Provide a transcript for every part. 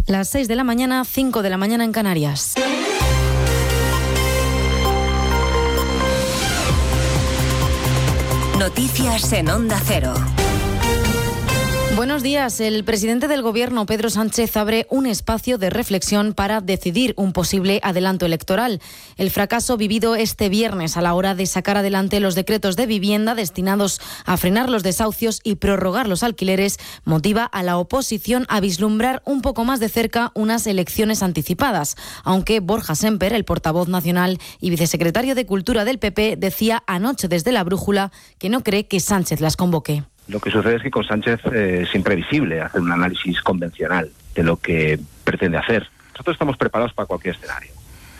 Las 6 de la mañana, 5 de la mañana en Canarias. Noticias en Onda Cero. Buenos días. El presidente del Gobierno, Pedro Sánchez, abre un espacio de reflexión para decidir un posible adelanto electoral. El fracaso vivido este viernes a la hora de sacar adelante los decretos de vivienda destinados a frenar los desahucios y prorrogar los alquileres motiva a la oposición a vislumbrar un poco más de cerca unas elecciones anticipadas, aunque Borja Semper, el portavoz nacional y vicesecretario de Cultura del PP, decía anoche desde La Brújula que no cree que Sánchez las convoque. Lo que sucede es que con Sánchez es imprevisible hacer un análisis convencional de lo que pretende hacer. Nosotros estamos preparados para cualquier escenario.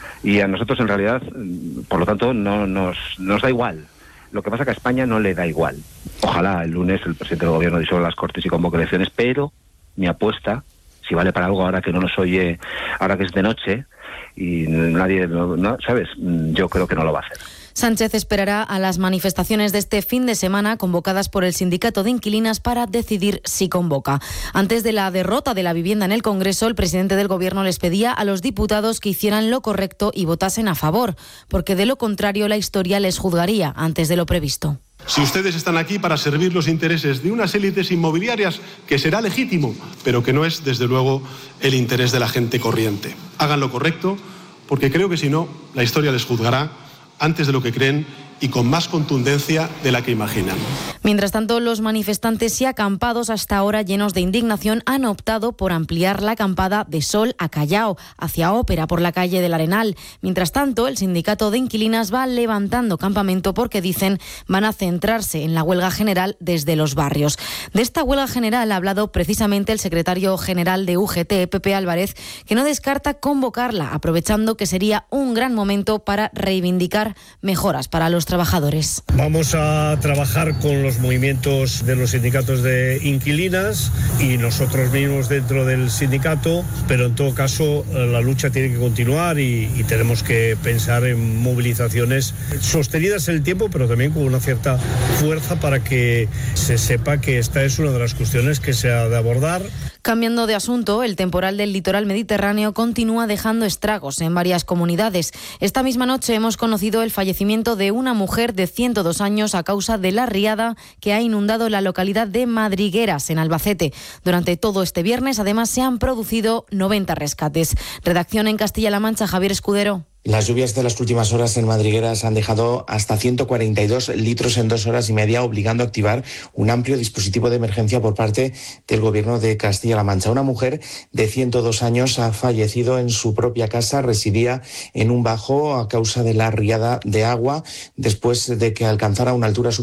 Y a nosotros, en realidad, por lo tanto, no nos da igual. Lo que pasa es que a España no le da igual. Ojalá el lunes el presidente del Gobierno disuelva las Cortes y convoque elecciones, pero mi apuesta, si vale para algo ahora que no nos oye, ahora que es de noche y nadie, ¿sabes? Yo creo que no lo va a hacer. Sánchez esperará a las manifestaciones de este fin de semana convocadas por el Sindicato de Inquilinas para decidir si convoca. Antes de la derrota de la vivienda en el Congreso, el presidente del Gobierno les pedía a los diputados que hicieran lo correcto y votasen a favor, porque de lo contrario la historia les juzgaría antes de lo previsto. Si ustedes están aquí para servir los intereses de unas élites inmobiliarias, que será legítimo, pero que no es, desde luego, el interés de la gente corriente. Hagan lo correcto, porque creo que si no, la historia les juzgará antes de lo que creen y con más contundencia de la que imaginan. Mientras tanto, los manifestantes y acampados, hasta ahora llenos de indignación, han optado por ampliar la acampada de Sol a Callao, hacia Ópera, por la calle del Arenal. Mientras tanto, el sindicato de inquilinas va levantando campamento porque, dicen, van a centrarse en la huelga general desde los barrios. De esta huelga general ha hablado precisamente el secretario general de UGT, Pepe Álvarez, que no descarta convocarla, aprovechando que sería un gran momento para reivindicar mejoras para los trabajadores. Vamos a trabajar con los movimientos de los sindicatos de inquilinas y nosotros mismos dentro del sindicato, pero en todo caso la lucha tiene que continuar y tenemos que pensar en movilizaciones sostenidas en el tiempo, pero también con una cierta fuerza para que se sepa que esta es una de las cuestiones que se ha de abordar. Cambiando de asunto, el temporal del litoral mediterráneo continúa dejando estragos en varias comunidades. Esta misma noche hemos conocido el fallecimiento de una mujer de 102 años a causa de la riada que ha inundado la localidad de Madrigueras, en Albacete. Durante todo este viernes, además, se han producido 90 rescates. Redacción en Castilla-La Mancha, Javier Escudero. Las lluvias de las últimas horas en Madrigueras han dejado hasta 142 litros en 2 horas y media, obligando a activar un amplio dispositivo de emergencia por parte del Gobierno de Castilla-La Mancha. Una mujer de 102 años ha fallecido en su propia casa, residía en un bajo a causa de la riada de agua después de que alcanzara una altura